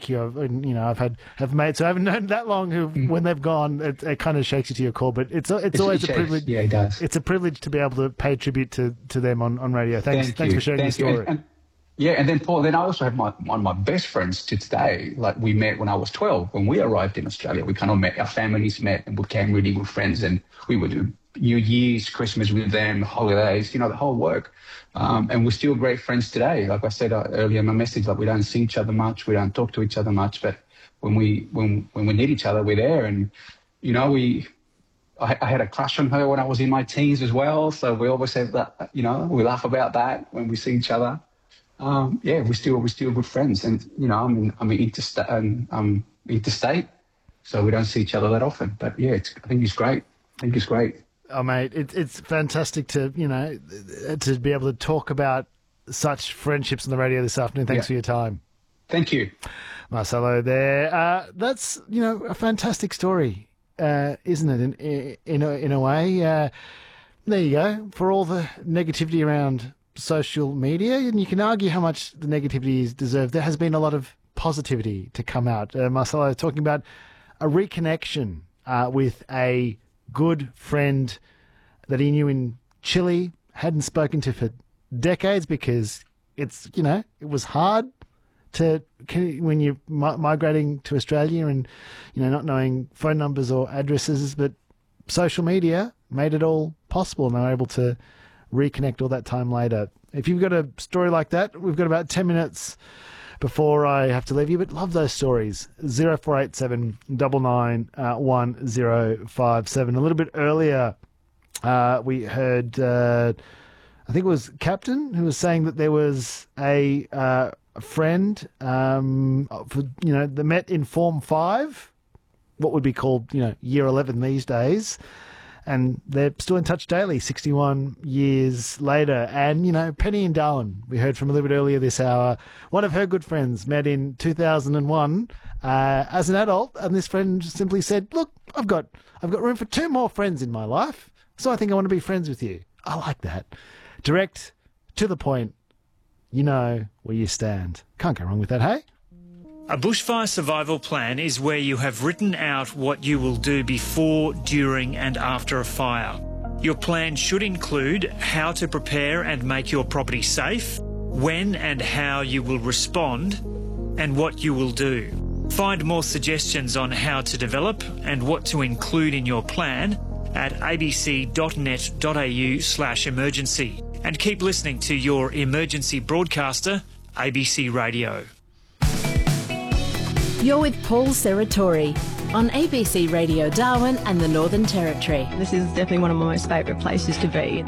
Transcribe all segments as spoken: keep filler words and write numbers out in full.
you. I've, you know, I've had have mates who I haven't known that long who, mm. when they've gone, it, it kind of shakes you to your core. But it's it's, it's always it a privilege. Yeah, it does. It's a privilege to be able to pay tribute to, to them on, on radio. Thanks, Thank thanks you. for sharing Thank your story. You. And, and, yeah, and then Paul, then I also have my one of my best friends to today. Like we met when I was twelve. When we arrived in Australia, we kind of met. Our families met and became really good friends. And we would do New Year's, Christmas with them, holidays, you know, the whole work. Um, and we're still great friends today. Like I said uh, earlier in my message, like we don't see each other much, we don't talk to each other much, but when we when when we need each other, we're there. And you know, we. I, I had a crush on her when I was in my teens as well. So we always have that. You know, we laugh about that when we see each other. Um, yeah, we're still we're still good friends, and you know, I'm in, I'm interstate, um, I'm interstate, so we don't see each other that often. But yeah, it's, I think it's great. I think it's great. Oh, mate, it's it's fantastic to you know to be able to talk about such friendships on the radio this afternoon. Thanks yeah. for your time. Thank you, Marcelo. There, uh, that's you know a fantastic story, uh, isn't it? In in a, in a way, uh, there you go. For all the negativity around social media, and you can argue how much the negativity is deserved, there has been a lot of positivity to come out. Uh, Marcelo talking about a reconnection uh, with a good friend that he knew in Chile, hadn't spoken to for decades because it's, you know, it was hard to, when you're migrating to Australia and, you know, not knowing phone numbers or addresses, but social media made it all possible and they were able to reconnect all that time later. If you've got a story like that, we've got about ten minutes before I have to leave you, but love those stories. zero four eight seven nine nine one zero five seven. A little bit earlier, uh, we heard, uh, I think it was Captain, who was saying that there was a, uh, a friend, um, for, you know, they met in Form five, what would be called, you know, Year eleven these days. And they're still in touch daily, sixty-one years later. And, you know, Penny in Darwin, we heard from a little bit earlier this hour, one of her good friends met in two thousand one uh, as an adult. And this friend simply said, look, I've got I've got room for two more friends in my life, so I think I want to be friends with you. I like that. Direct, to the point, you know where you stand. Can't go wrong with that, hey? A bushfire survival plan is where you have written out what you will do before, during and after a fire. Your plan should include how to prepare and make your property safe, when and how you will respond, and what you will do. Find more suggestions on how to develop and what to include in your plan at abc.net.au slash emergency. And keep listening to your emergency broadcaster, A B C Radio. You're with Paul Serratori on A B C Radio Darwin and the Northern Territory. This is definitely one of my most favourite places to be.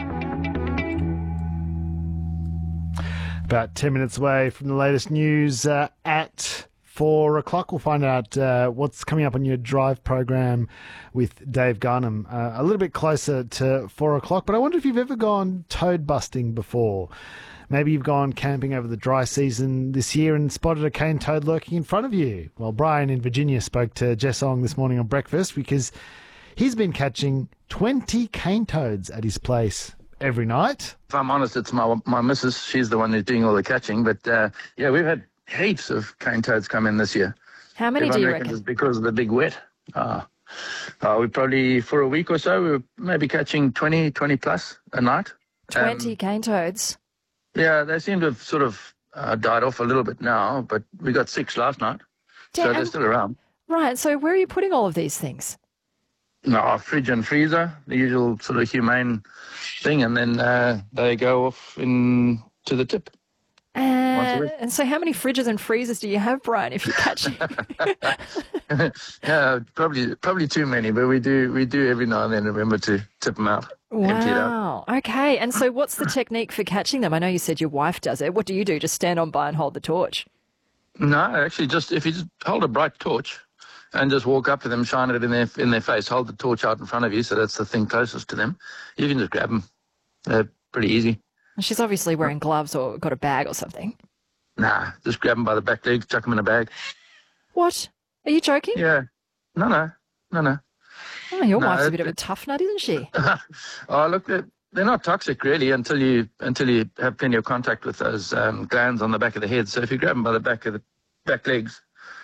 About ten minutes away from the latest news uh, at four o'clock. We'll find out uh, what's coming up on your drive program with Dave Garnham uh, a little bit closer to four o'clock. But I wonder if you've ever gone toad busting before. Maybe you've gone camping over the dry season this year and spotted a cane toad lurking in front of you. Well, Brian in Virginia spoke to Jess Ong this morning on breakfast because he's been catching twenty cane toads at his place every night. If I'm honest, it's my my missus. She's the one who's doing all the catching. But, uh, yeah, we've had heaps of cane toads come in this year. How many Everyone do you reckons reckon? It's because of the big wet. Uh, uh, we probably, for a week or so, we were maybe catching twenty, twenty plus a night. twenty Um, cane toads? Yeah, they seem to have sort of uh, died off a little bit now, but we got six last night, so Damn. they're still around. Right, so where are you putting all of these things? No, our fridge and freezer, the usual sort of humane thing, and then uh, they go off in to the tip. Uh, and so how many fridges and freezers do you have, Brian, if you catch it? Yeah, probably probably too many, but we do we do every now and then remember to tip them out. Empty it out. Wow. Okay. And so what's the technique for catching them? I know you said your wife does it. What do you do? Just stand on by and hold the torch? No, actually, just if you just hold a bright torch and just walk up to them, shine it in their in their face, hold the torch out in front of you, so that's the thing closest to them. You can just grab them. They're pretty easy. She's obviously wearing gloves or got a bag or something. Nah, just grab them by the back legs, chuck them in a bag. What? Are you joking? Yeah. No, no. No, no. Oh, your No, wife's a it- bit of a tough nut, isn't she? Oh, look, they're, they're not toxic really until you until you have plenty of contact with those um, glands on the back of the head. So if you grab them by the back of the back legs,